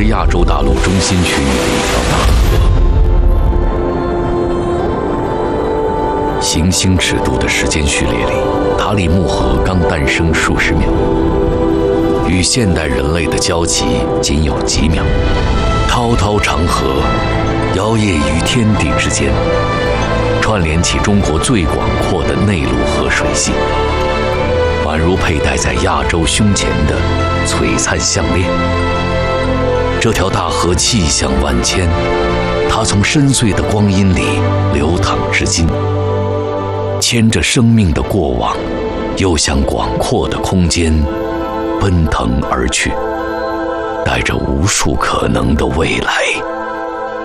是亚洲大陆中心区域的一条大河。行星尺度的时间序列里，塔里木河刚诞生数十秒，与现代人类的交集仅有几秒。滔滔长河摇曳于天地之间，串联起中国最广阔的内陆河水系，宛如佩戴在亚洲胸前的璀璨项链。这条大河气象万千，它从深邃的光阴里流淌至今，牵着生命的过往，又向广阔的空间奔腾而去，带着无数可能的未来。